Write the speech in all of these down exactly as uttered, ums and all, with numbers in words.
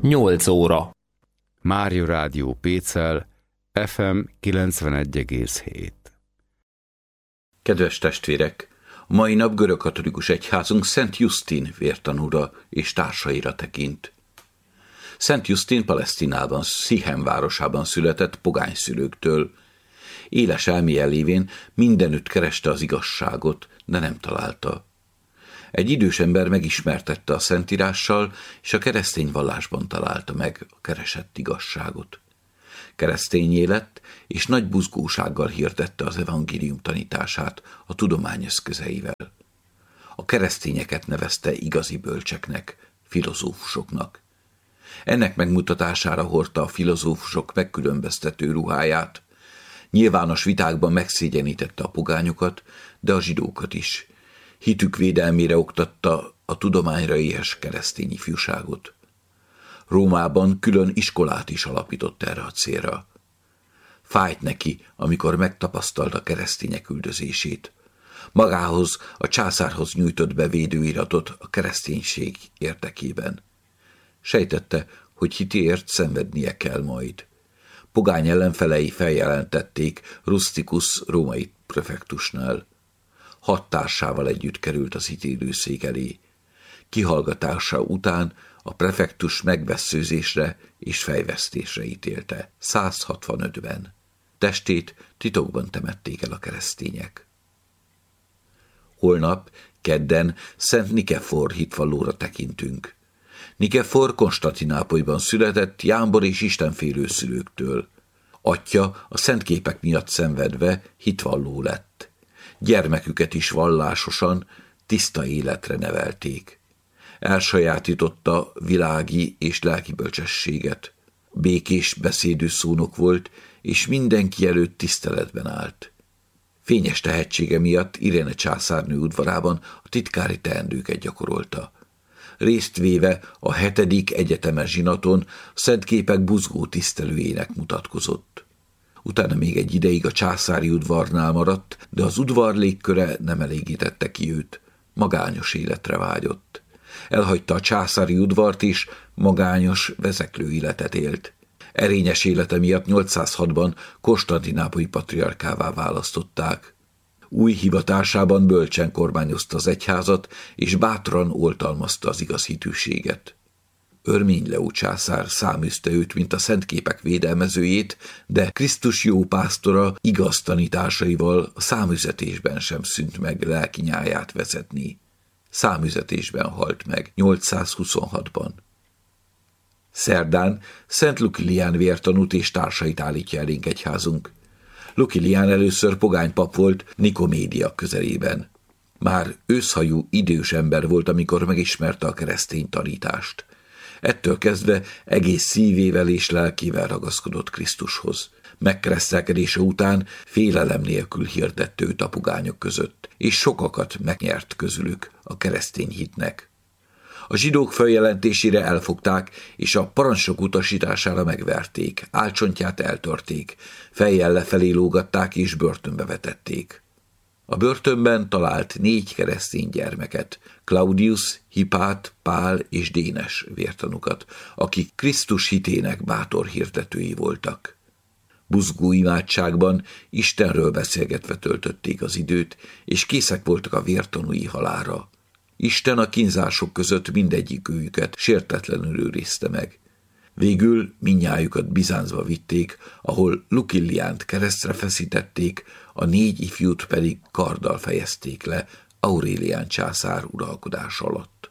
nyolc óra. Mária Rádió Pécel, ef em kilencvenegy egész hét. Kedves testvérek! A mai nap görögkatolikus egyházunk Szent Jusztin vértanúra és társaira tekint. Szent Jusztin Palesztinában, Szichem városában született pogány szülőktől. Éles elméje lévén mindenütt kereste az igazságot, de nem találta. Egy idős ember megismertette a Szentírással, és a keresztény vallásban találta meg a keresett igazságot. Keresztényé lett, és nagy buzgósággal hirdette az evangélium tanítását a tudomány eszközeivel. A keresztényeket nevezte igazi bölcseknek, filozófusoknak. Ennek megmutatására hordta a filozófusok megkülönböztető ruháját. Nyilvános vitákban megszégyenítette a pogányokat, de a zsidókat is. Hitük védelmére oktatta a tudományra éhes keresztény ifjúságot. Rómában külön iskolát is alapított erre a célra. Fájt neki, amikor megtapasztalta keresztények üldözését. Magához, a császárhoz nyújtott be védőiratot a kereszténység érdekében. Sejtette, hogy hitéért szenvednie kell majd. Pogány ellenfelei feljelentették Rusticus római prefektusnál. Hat társával együtt került az ítélőszék elé. Kihallgatása után a prefektus megvesszőzésre és fejvesztésre ítélte, száz hatvanötben. Testét titokban temették el a keresztények. Holnap, kedden Szent Nikefor hitvallóra tekintünk. Nikefor Konstantinápolyban született jámbor és istenfélő szülőktől. Atyja a szentképek miatt szenvedve hitvalló lett. Gyermeküket is vallásosan, tiszta életre nevelték. Elsajátította világi és lelki bölcsességet. Békés beszédű szónok volt, és mindenki előtt tiszteletben állt. Fényes tehetsége miatt Iréne császárnő udvarában a titkári teendőket gyakorolta. Részt véve a hetedik egyetemes zsinaton szentképek buzgó tisztelőjének mutatkozott. Utána még egy ideig a császári udvarnál maradt, de az udvar légköre nem elégítette ki őt. Magányos életre vágyott. Elhagyta a császári udvart is, magányos, vezeklő életet élt. Erényes élete miatt nyolcszázhatban konstantinápolyi patriarkává választották. Új hivatásában bölcsen kormányozta az egyházat, és bátran oltalmazta az igaz hitűséget. Örmény Leó császár száműzte őt, mint a szentképek védelmezőjét, de Krisztus jó pásztora igaz tanításaival a számüzetésben sem szűnt meg lelki nyáját vezetni. Számüzetésben halt meg nyolcszázhuszonhatban. Szerdán Szent Lukilián vértanút és társait állítja elénk egyházunk. Lukilián először pogánypap volt Nikomédia közelében. Már őszhajú, idős ember volt, amikor megismerte a keresztény tanítást. Ettől kezdve egész szívével és lelkével ragaszkodott Krisztushoz. Megkeresztelkedése után félelem nélkül hirdett őt a pogányok között, és sokakat megnyert közülük a keresztény hitnek. A zsidók feljelentésére elfogták, és a parancsnok utasítására megverték, álcsontját eltörték, fejjel lefelé lógatták és börtönbe vetették. A börtönben talált négy keresztény gyermeket, Claudius, Hippát, Pál és Dénes vértanukat, akik Krisztus hitének bátor hirdetői voltak. Buzgó imádságban Istenről beszélgetve töltötték az időt, és készek voltak a vértanúi halálra. Isten a kínzások között mindegyik őjüket sértetlenül őrizte meg. Végül mindnyájukat Bizáncba vitték, ahol Lukiliánt keresztre feszítették, a négy ifjút pedig karddal fejezték le Aurélián császár uralkodása alatt.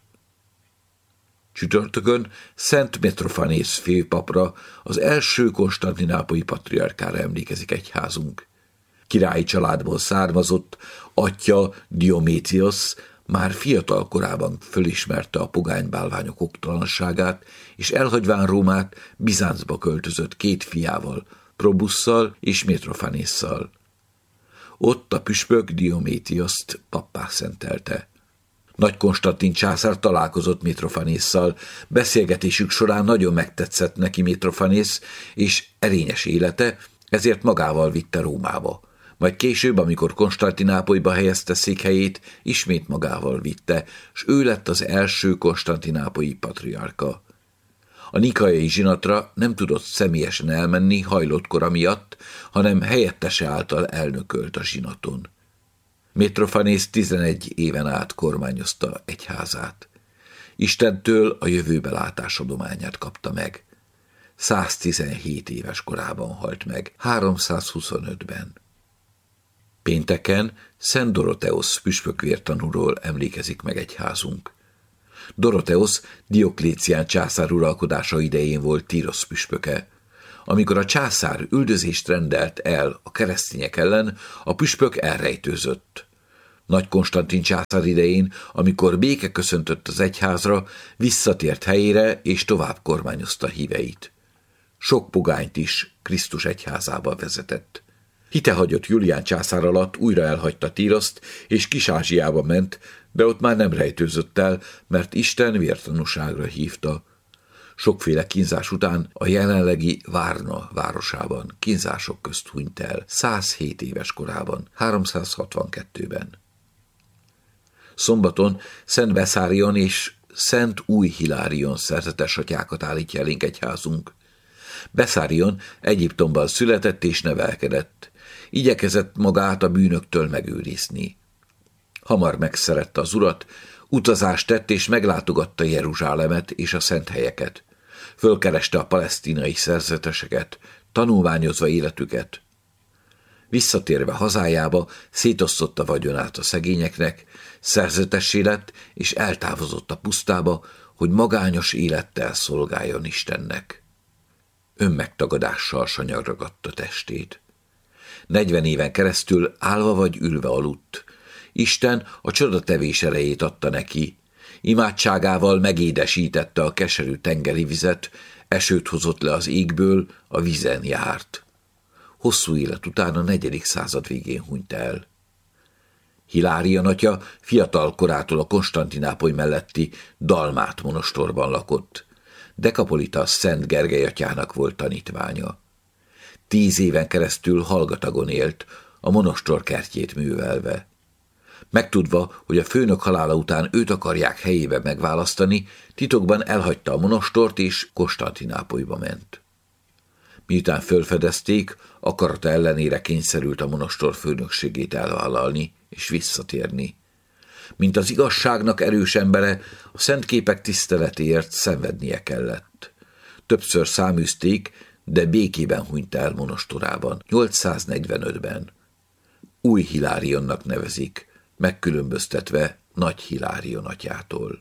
Csütörtökön Szent Metrofanész főpapra, az első konstantinápolyi patriarkára emlékezik egyházunk. Királyi családból származott, atya Diométiosz már fiatal korában fölismerte a pogánybálványok oktalanságát, és elhagyván Rómát Bizáncba költözött két fiával, Probusszal és Metrofanésszal. Ott a püspök Diométioszt pappá szentelte. Nagy Konstantin császár találkozott Metrofanésszal, beszélgetésük során nagyon megtetszett neki Metrofanész és erényes élete, ezért magával vitte Rómába. Majd később, amikor Konstantinápolyba helyezte székhelyét, ismét magával vitte, s ő lett az első konstantinápolyi patriarka. A nikaiai zsinatra nem tudott személyesen elmenni hajlott kora miatt, hanem helyettese által elnökölt a zsinaton. Mitrofanész tizenegy éven át kormányozta egyházát. Istentől a jövőbe látás adományát kapta meg. száztizenhét éves korában halt meg, háromszázhuszonötben. Pénteken Szent Doroteosz püspök vértanúról emlékezik meg egyházunk. Doroteosz Dioklécián császár uralkodása idején volt Tírosz püspöke. Amikor a császár üldözést rendelt el a keresztények ellen, a püspök elrejtőzött. Nagy Konstantin császár idején, amikor béke köszöntött az egyházra, visszatért helyére és tovább kormányozta híveit. Sok pogányt is Krisztus egyházába vezetett. Hitehagyott Julián császár alatt újra elhagyta Tíroszt, és Kis-Ázsiába ment, de ott már nem rejtőzött el, mert Isten vértanúságra hívta. Sokféle kínzás után a jelenlegi Várna városában kínzások közt hunyt el százhét éves korában, háromszázhatvankettőben. Szombaton Szent Beszárion és Szent Új Hilárion szerzetes atyákat állítja elénk egyházunk. Beszárion Egyiptomban született és nevelkedett. Igyekezett magát a bűnöktől megőrizni. Hamar megszerette az urat, utazást tett és meglátogatta Jeruzsálemet és a szent helyeket. Fölkereste a palesztinai szerzeteseket, tanulmányozva életüket. Visszatérve hazájába szétosztotta vagyonát a szegényeknek, szerzetessé lett és eltávozott a pusztába, hogy magányos élettel szolgáljon Istennek. Önmegtagadással sanyargatta testét. Negyven éven keresztül állva vagy ülve aludt. Isten a csodatevés erejét adta neki. Imádságával megédesítette a keserű tengeri vizet, esőt hozott le az égből, a vízen járt. Hosszú élet után a negyedik század végén hunyt el. Hilárion atya fiatal korától a Konstantinápoly melletti Dalmát monostorban lakott. Dekapolita Szent Gergely atyának volt tanítványa. Tíz éven keresztül Hallgatagon élt, a monostor kertjét művelve. Megtudva, hogy a főnök halála után őt akarják helyébe megválasztani, titokban elhagyta a monostort és Konstantinápolyba ment. Miután fölfedezték, akarata ellenére kényszerült a monostor főnökségét elvállalni és visszatérni. Mint az igazságnak erős embere, a szentképek tiszteletéért szenvednie kellett. Többször száműzték, de békében hunyt el monostorában, nyolcszáznegyvenötben. Új Hilárionnak nevezik, megkülönböztetve Nagy Hilárion atyától.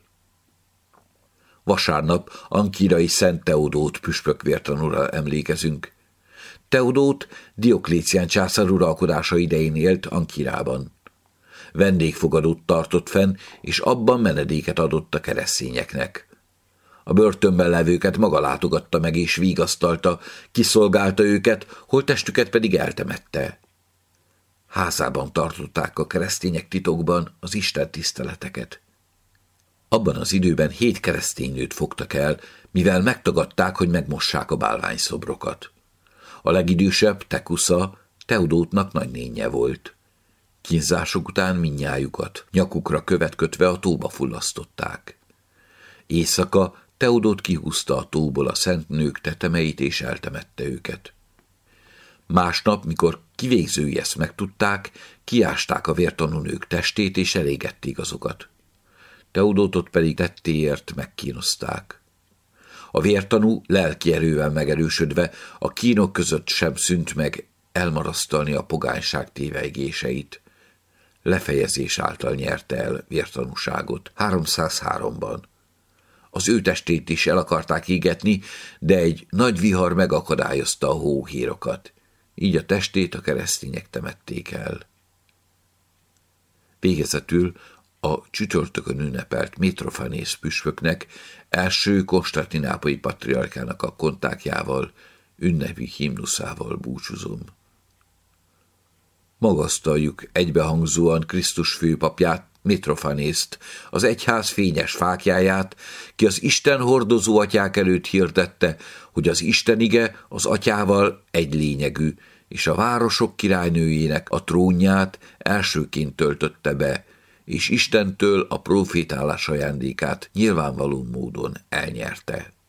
Vasárnap Ankirai Szent Teodót püspök vértanúra emlékezünk. Teodót Dioklécián császár uralkodása idején élt Ankirában. Vendégfogadót tartott fenn, és abban menedéket adott a keresztényeknek. A börtönben levőket maga látogatta meg és vigasztalta, kiszolgálta őket, holttestüket pedig eltemette. Házában tartották a keresztények titokban az Isten tiszteleteket. Abban az időben hét keresztény nőt fogtak el, mivel megtagadták, hogy megmossák a bálványszobrokat. A legidősebb, Tekusza, Teodótnak nagynénje volt. Kínzások után mindnyájukat nyakukra követ kötve a tóba fullasztották. Éjszaka Teodót kihúzta a tóból a szent nők tetemeit és eltemette őket. Másnap, mikor kivégzői ezt megtudták, kiásták a vértanú nők testét és elégették azokat. Teodótot pedig tettéért megkínozták. A vértanú lelki erővel megerősödve a kínok között sem szűnt meg elmarasztalni a pogányság tévejgéseit. Lefejezés által nyerte el vértanúságot háromszázháromban. Az ő testét is el akarták égetni, de egy nagy vihar megakadályozta a hóhérokat. Így a testét a keresztények temették el. Végezetül a csütörtökön ünnepelt Mitrofanész püspöknek, első konstantinápolyi patriarkának a kontákjával, ünnepi himnuszával búcsúzom. Magasztaljuk egybehangzóan Krisztus főpapját, Mitrofanészt, az egyház fényes fáklyáját, ki az Isten hordozó atyák előtt hirdette, hogy az Isten ige az atyával egy lényegű, és a városok királynőjének a trónját elsőként töltötte be, és Istentől a profétálás ajándékát nyilvánvaló módon elnyerte.